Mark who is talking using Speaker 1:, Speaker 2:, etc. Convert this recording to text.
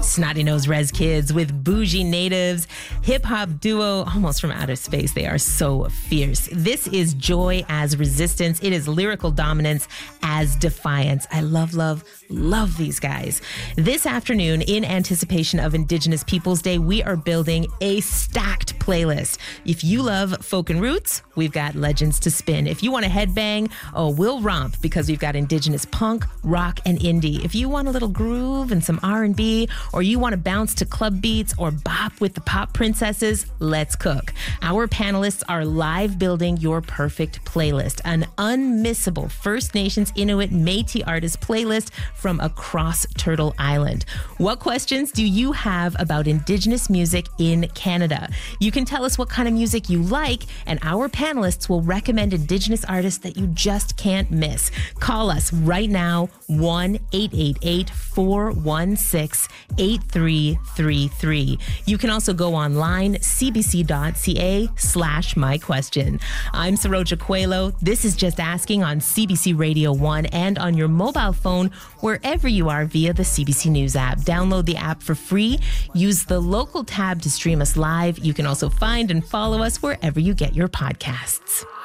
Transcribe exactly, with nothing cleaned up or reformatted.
Speaker 1: Snotty Nose Rez Kids with Bougie Natives, hip-hop duo almost from outer space. They are so fierce. This is joy as resistance. It is lyrical dominance as defiance. I love, love, love these guys. This afternoon, in anticipation of Indigenous Peoples Day, we are building a stacked playlist. If you love folk and roots, we've got legends to spin. If you want to headbang, oh, we'll romp because we've got Indigenous punk, rock, and indie. If you want a little groove and some R and B, or you want to bounce to club beats or bop with the pop princesses, let's cook. Our panelists are live building your perfect playlist, an unmissable First Nations, Inuit, Métis artist playlist from across Turtle Island. What questions do you have about Indigenous music in Canada? You can tell us what kind of music you like, and our panelists will recommend Indigenous artists that you just can't miss. Call us right now, one eight eight eight, four one six, eight three three three. You can also go online, cbc.ca slash my question. I'm Saroja Coelho. This is Just Asking on C B C Radio one and on your mobile phone wherever you are via the C B C News app. Download the app for free. Use the local tab to stream us live. You can also find and follow us wherever you get your podcasts.